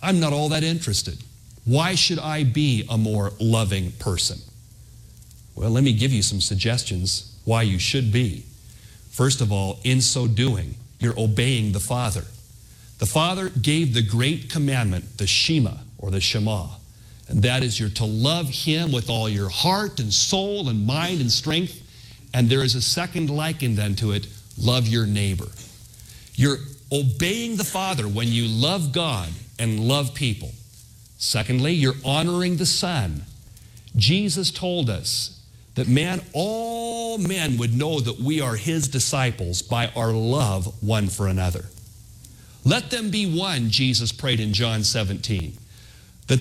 I'm not all that interested. Why should I be a more loving person? Well, let me give you some suggestions why you should be. First of all, in so doing, you're obeying the Father. The Father gave the great commandment, the Shema, or the Shema, and that is you're to love Him with all your heart and soul and mind and strength, and there is a second likened unto it, love your neighbor. You're obeying the Father when you love God and love people. Secondly, you're honoring the Son. Jesus told us that all men would know that we are His disciples by our love one for another. Let them be one, Jesus prayed in John 17, that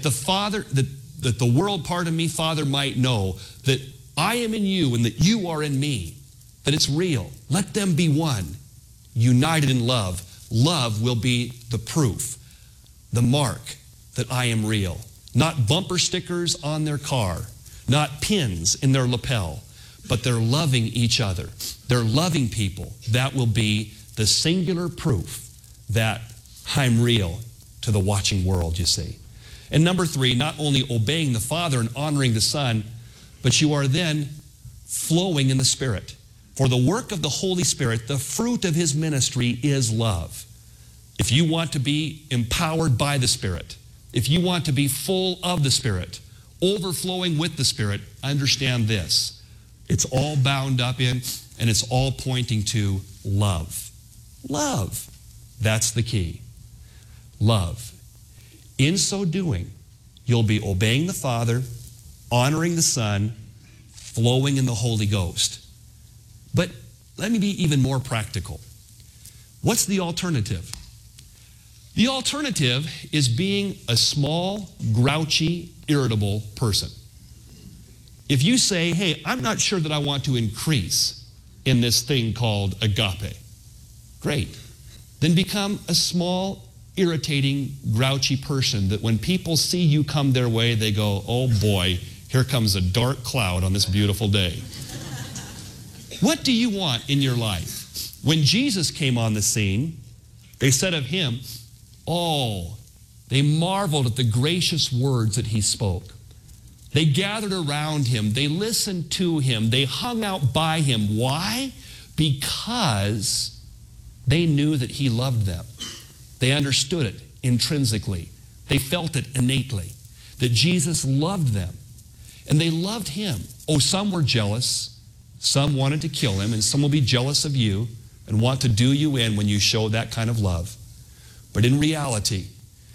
the world, Father, might know that I am in you and that you are in me, that it's real. Let them be one, united in love. Love will be the proof, the mark that I am real. Not bumper stickers on their car, not pins in their lapel, but they're loving each other. They're loving people. That will be the singular proof that I'm real to the watching world, you see. And number 3, not only obeying the Father and honoring the Son, but you are then flowing in the Spirit. For the work of the Holy Spirit, the fruit of His ministry is love. If you want to be empowered by the Spirit, if you want to be full of the Spirit, overflowing with the Spirit, understand this. It's all bound up in, and it's all pointing to love. Love. That's the key. Love. In so doing, you'll be obeying the Father, honoring the Son, flowing in the Holy Ghost. But let me be even more practical. What's the alternative? The alternative is being a small, grouchy, irritable person. If you say, hey, I'm not sure that I want to increase in this thing called agape, great. Then become a small, irritating, grouchy person that when people see you come their way, they go, oh boy, here comes a dark cloud on this beautiful day. What do you want in your life? When Jesus came on the scene, they said of Him, they marveled at the gracious words that He spoke. They gathered around Him. They listened to Him. They hung out by Him. Why? Because they knew that He loved them. They understood it intrinsically. They felt it innately, that Jesus loved them. And they loved Him. Some were jealous. Some wanted to kill Him, and some will be jealous of you and want to do you in when you show that kind of love. But in reality,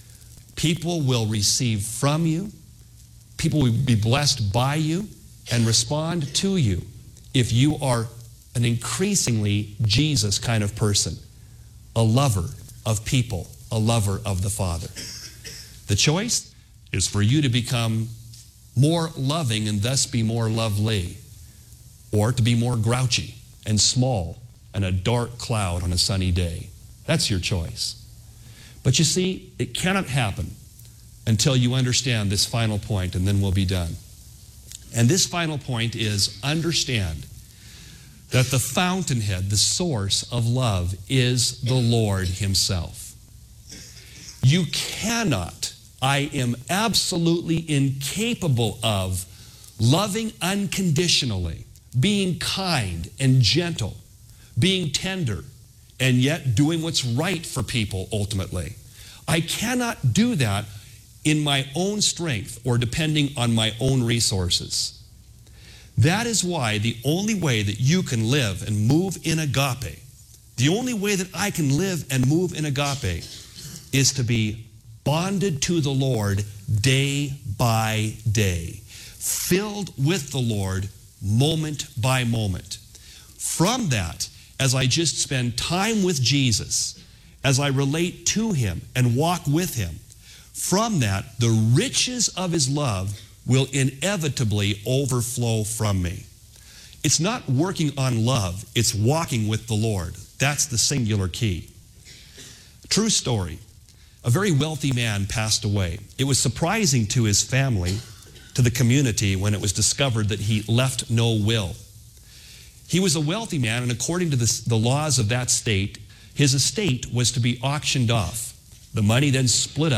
people will receive from you, people will be blessed by you and respond to you if you are an increasingly Jesus kind of person, a lover of people, a lover of the Father. The choice is for you to become more loving and thus be more lovely, or to be more grouchy and small and a dark cloud on a sunny day. That's your choice. But you see, it cannot happen until you understand this final point, and then we'll be done. And this final point is understand that the fountainhead, the source of love, is the Lord Himself. You cannot, I am absolutely incapable of loving unconditionally, being kind and gentle, being tender, and yet doing what's right for people ultimately. I cannot do that in my own strength or depending on my own resources. That is why the only way that you can live and move in agape, the only way that I can live and move in agape is to be bonded to the Lord day by day, filled with the Lord moment by moment. From that, as I just spend time with Jesus, as I relate to Him and walk with Him, from that, the riches of His love will inevitably overflow from me. It's not working on love, it's walking with the Lord. That's the singular key. True story. A very wealthy man passed away. It was surprising to his family, to the community, when it was discovered that he left no will. He was a wealthy man, and according to the laws of that state, his estate was to be auctioned off. The money then split up.